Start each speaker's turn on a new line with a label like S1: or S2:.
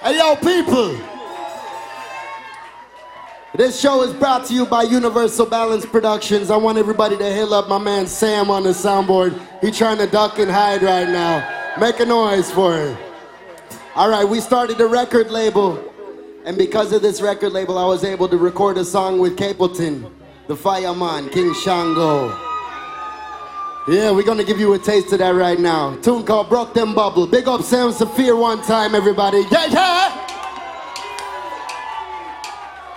S1: Hey, yo, people. This show is brought to you by Universal Balance Productions. I want everybody to hail up my man Sam on the soundboard. He's trying to duck and hide right now. Make a noise for him. All right, we started a record label. And because of this record label, I was able to record a song with Capleton, the Fireman, King Shango. Yeah, we're gonna give you a taste of that right now. Tune called Broke Them Bubble. Big up Sam Saphir one time, everybody. Yeah, yeah!